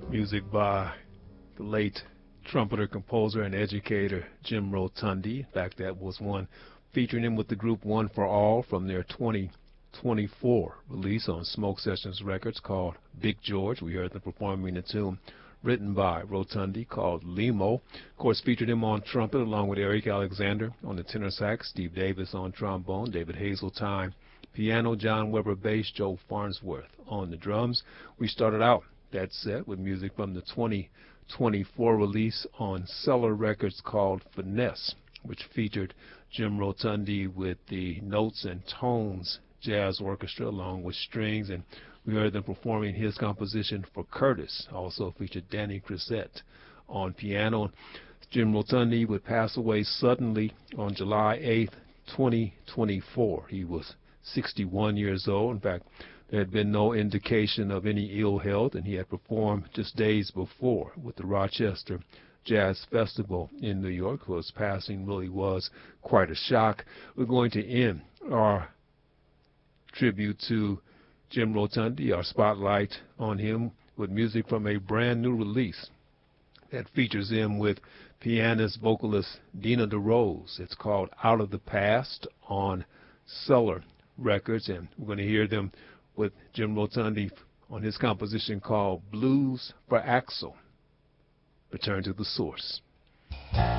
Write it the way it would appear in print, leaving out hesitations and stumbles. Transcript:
Music by the late trumpeter, composer, and educator Jim Rotundi. In fact, that was one featuring him with the group One for All from their 2024 release on Smoke Sessions Records called Big George. We heard them performing a tune written by Rotundi called Limo. Of course, featured him on trumpet along with Eric Alexander on the tenor sax, Steve Davis on trombone, David Hazeltine piano, John Weber bass, Joe Farnsworth on the drums. We started out that set with music from the 2024 release on Cellar Records called Finesse, which featured Jim Rotundi with the Notes and Tones Jazz Orchestra along with strings, and we heard them performing his composition for Curtis. Also featured Danny Grisette on piano. Jim Rotundi would pass away suddenly on July 8th, 2024. He was 61 years old. In fact, there had been no indication of any ill health, and he had performed just days before with the Rochester Jazz Festival in New York. His passing really was quite a shock. We're going to end our tribute to Jim Rotundi, our spotlight on him, with music from a brand new release that features him with pianist, vocalist Dina DeRose. It's called Out of the Past on Cellar Records, and we're going to hear them with Jim Rotundi on his composition called Blues for Axel. Return to the Source.